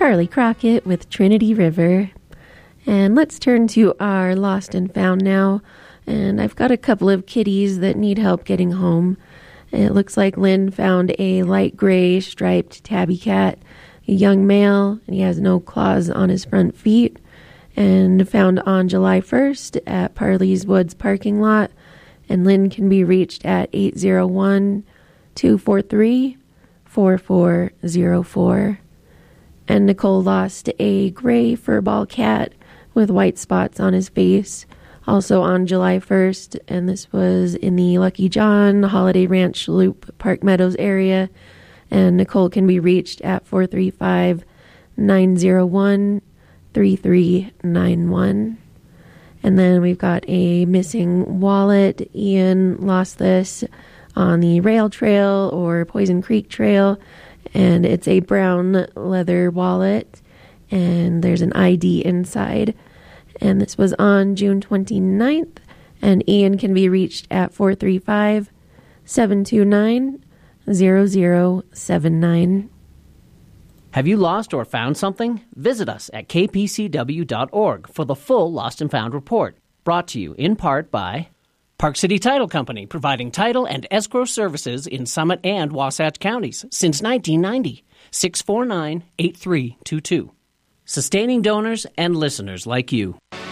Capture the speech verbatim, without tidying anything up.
Charlie Crockett with Trinity River. And let's turn to our lost and found now. And I've got a couple of kitties that need help getting home. It looks like Lynn found a light gray striped tabby cat, a young male, and he has no claws on his front feet, and found on July first at Parley's Woods parking lot. And Lynn can be reached at eight zero one, two four three, four four zero four. And Nicole lost a gray furball cat with white spots on his face, also on July first, and this was in the Lucky John Holiday Ranch Loop Park Meadows area. And Nicole can be reached at four three five, nine zero one, three three nine one. And then we've got a missing wallet. Ian lost this on the Rail Trail or Poison Creek Trail, and it's a brown leather wallet, and there's an I D inside. And this was on June twenty-ninth, and Ian can be reached at four three five, seven two nine, zero zero seven nine. Have you lost or found something? Visit us at k p c w dot org for the full Lost and Found report, brought to you in part by Park City Title Company, providing title and escrow services in Summit and Wasatch counties since nineteen ninety. six four nine, eight three two two. Sustaining donors and listeners like you.